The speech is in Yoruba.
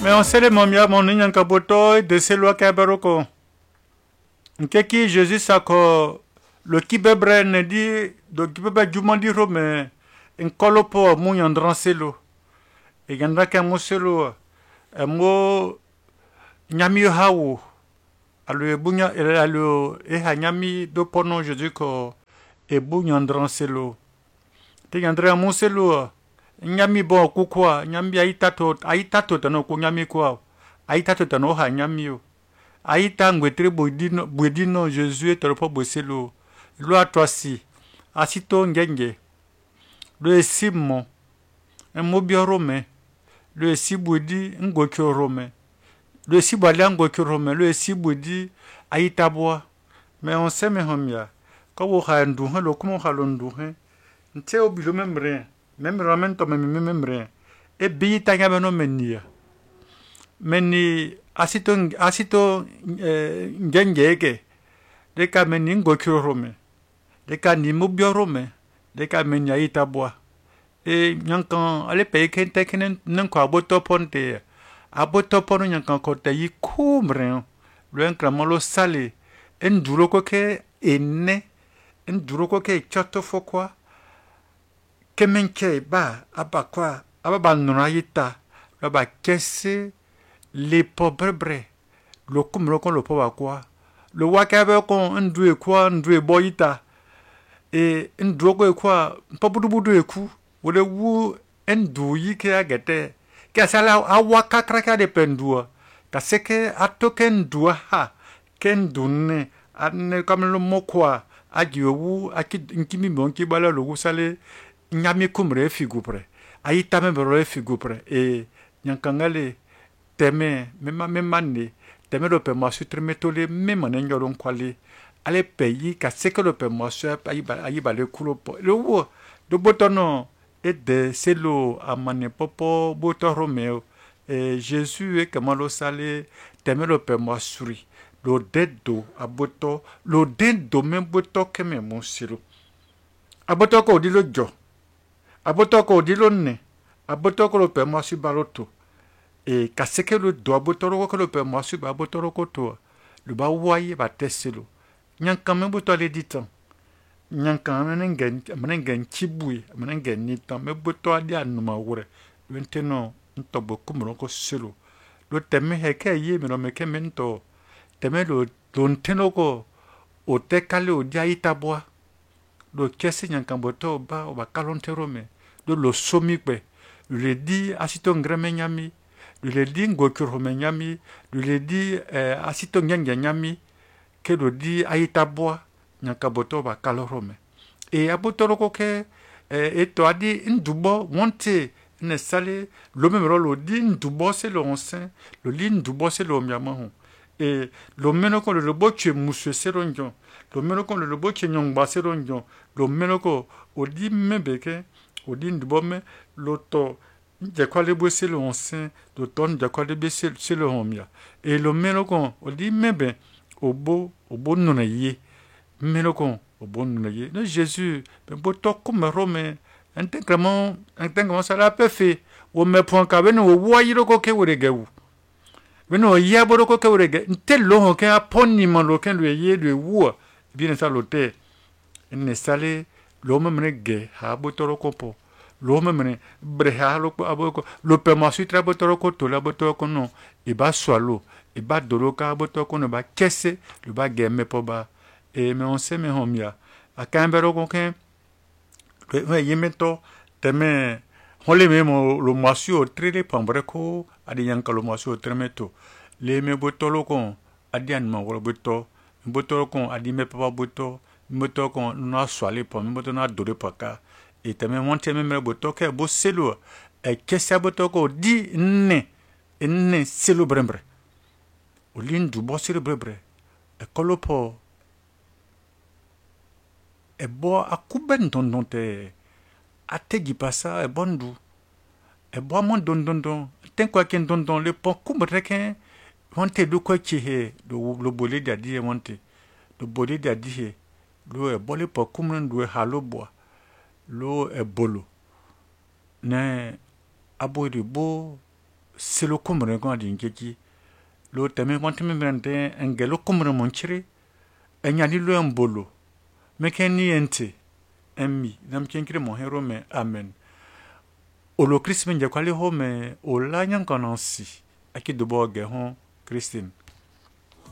Mais on sait les momia mon nyan kaboto de selwa kabaroko. Nkeki Jésus sako le kibebre ne di do kibebe jumandi rome nkolopo mu yandran selo. E yandra ka mo selo mo nyami hawo. Alo ebunya alo e hanyami do pono Jésus ko ebu yandran selo. Te yandra mo selo nyami bon kukwa nyami aitato tano ko nyami kwa aitato tano ha nyami yo aita ngwetre bodino Jésus toropo boselo lo atosi asito ngenge lo esimo emobio rome lo esibudi ngokyo rome lo esibali ngokyo rome lo esibudi aitabwa mais on sait mais homia ko wo ha ndu lo kumo ha lo ndu nte obilo memre même ramento memre e bi tanga beno menia meni asito ngengeke deka meni ngokyo rome deka ni mobio rome deka meni aitabwa e nyankan ale pe kente kenen nanko aboto ponte aboto pono nyankan ko te yikumre lo enkra lo sale enduro ko ke enne enduro ko ke choto fokwa kemenke ba abakwa ababa nurayita ba kese le pobrebre lo kumro kon lo poba kwa lo wakabe kon ndue kwa ndue boyita e ndrogo kwa pobudu eku wole wu endu yike agete ke sala awaka kraka de pendua ka seke atoke ndua ha kendunne anne kamlo mokwa agiowu nkimi monki bala lo wusale nyami kumre figupre ayita membro figupre e nyankangale teme memane teme lo pe masu tremetole memane nyoron kwale ale peyi ka seke lo pe masu ayi bale kulo po le wo do botono e de selo amane popo boto romeo e Jésus e kamalo sale teme lo pe masuri lo dedo aboto lo dedo memboto keme monsiro aboto ko di lo jo aboto ko di lo ne aboto ko lo pe masu baloto e kaseke lo do abotoro ko lo pe masu ba abotoro ko to le ba waye ba teselo nyankan me boto le ditan nyankan menengen chibui menengen nitan me boto adi anuma wure wenteno ntobo kumro ko selo lo teme heke ye me no me kemento teme lo nteno ko o tekale o dia itabwa lo kese nyankan boto ba o ba kalontero me lo somi pe le di asito ngreme nyami le di ngokuro me nyami le di asito ngenge nyami ke lo di aitabwa nyankan boto ba kalorome e abotoro ko ke eto adi ndubo wonte ne sale lo memro lo di ndubo se lo onsen lo li ndubo se lo miamahu e lo meno ko lo boche musu se ronjo lo meno ko lo boche nyongba se ronjo lo meno ko o di membeke o di ndubo me lo to je kwale bo se lo onsen lo ton je kwale be se lo homia e lo meno ko o di mebe obo nuna ye meno ko obo nuna ye no Jésus ben boto comme rome intégralement ça la peut fait o me point ka beno wo yiro ko ke wurege wu beno ya boro ko ke wurege ntel lo ko aponi man lo ken le ye le wu bien ça lote ne sale lo me mene ha botoro ko po lo me mene breha lo aboko lo pe ma sutra botoro ko to la botoro ko no e ba swalo e ba dolo ka botoro ko no ba kese lo ba gemme po ba e me on se me homia akambero ko ken yemeto teme hole memo lo masio trele pambreko adi yanka lo masio tremeto le me botolo kon adi anma wolo botolo kon adi me papa botolo kon na swale pom botolo na dore paka e teme monte me botolo ke bo selo e kesa botolo ko di ne selo brembre o lindu bo selo brembre e kolopo e bo akuben don te ategi pasa e bondu e bo mon don ten kwa ken don le pon kumbre ken wonte du ko chi he lo bole da di wonte lo bole da di he lo e bole po kumren du halo bo lo e bolo ne abori bo c'est le kumre kon di ngeki lo teme kon teme brande engelo kumre monchiri enyali lo mbolo mekeni ente emmi nam kenkire mon hero me amen olo Christ menje kwale ho me ola nyan konansi aki do boge ho Christine